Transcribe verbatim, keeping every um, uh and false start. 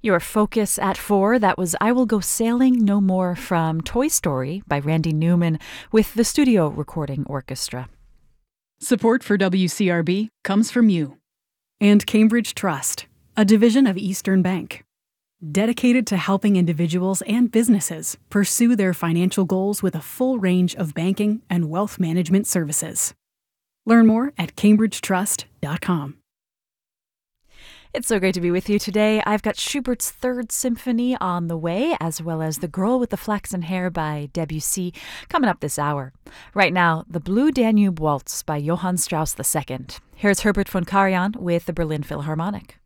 Your focus at four, that was I Will Go Sailing No More from Toy Story by Randy Newman with the Studio Recording Orchestra. Support for W C R B comes from you. And Cambridge Trust, a division of Eastern Bank, dedicated to helping individuals and businesses pursue their financial goals with a full range of banking and wealth management services. Learn more at cambridge trust dot com. It's so great to be with you today. I've got Schubert's Third Symphony on the way, as well as The Girl with the Flaxen Hair by Debussy coming up this hour. Right now, The Blue Danube Waltz by Johann Strauss the Second. Here's Herbert von Karajan with the Berlin Philharmonic.